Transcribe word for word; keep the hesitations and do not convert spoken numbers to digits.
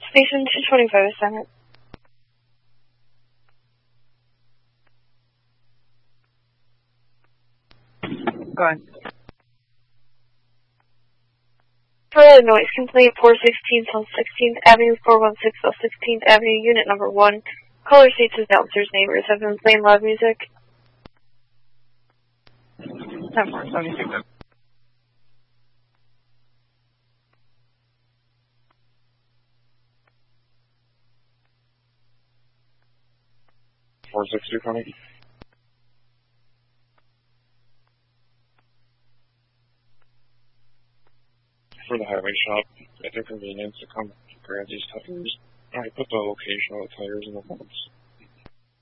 Station two twenty-five, Senate. Go ahead. For a noise complaint, four sixteen South sixteenth Avenue, four one six South sixteenth Avenue, Unit number one. Caller states his downstairs neighbors have been playing loud music. ten four seventy-six. four six two twenty. For the highway shop, at their convenience to come grab these tires. I put the location of the tires in the notes.